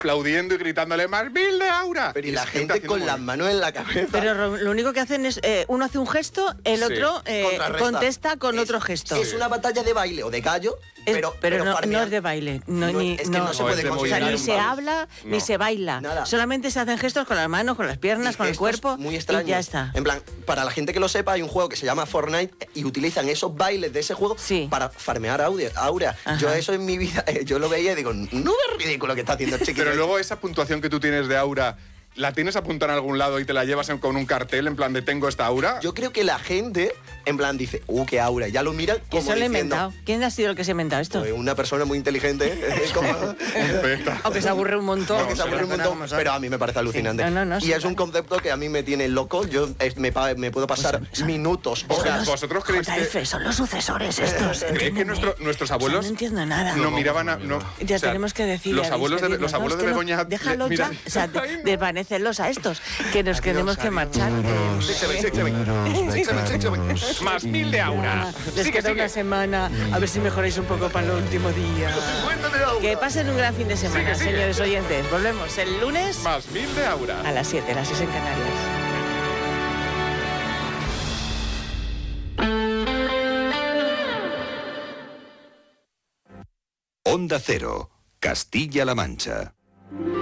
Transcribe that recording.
aplaudiendo y gritándole más mil de Aura. Pero y la gente con las manos en la cabeza. Pero lo único que hacen es, uno hace un gesto, el otro contesta con otro gesto. Es una batalla de baile o de gallo, pero no es de baile. No se puede considerar ni se habla, ni se baila. Nada. Solamente se hacen gestos con las manos, con las piernas, con el cuerpo. Muy extraño. Y ya está. En plan, para la gente que lo sepa, hay un juego que se llama Fortnite y utilizan esos bailes de ese juego para farmear Aura. Ajá. Yo eso en mi vida, yo lo veía y digo, no es ridículo que está haciendo el chiquillo. Pero luego esa puntuación que tú tienes de Aura, ¿la tienes apuntada en algún lado y te la llevas con un cartel en plan de tengo esta Aura? Yo creo que la gente, en plan, dice, qué Aura, ya lo miran como eso lo he diciendo, inventado. ¿Quién ha sido el que se ha inventado esto? Pues una persona muy inteligente, Aunque se aburre un montón. Pero a mí me parece alucinante. Y es un concepto que a mí me tiene loco. Yo me puedo pasar minutos, horas. ¿Vosotros creéis que son los sucesores estos? ¿Creéis que nuestros abuelos no entiendo nada. no miraban a... Ya tenemos que decir. Los abuelos de Begoña... Déjalo ya. O sea, desvanécelos a estos, que nos tenemos que marchar. Más 1000 de Aura. Les queda una semana, a ver si mejoráis un poco para el último día. Que pasen un gran fin de semana, señores oyentes. Volvemos el lunes. Más 1000 de Aura. A las 7, las 6 en Canarias. Onda Cero, Castilla-La Mancha.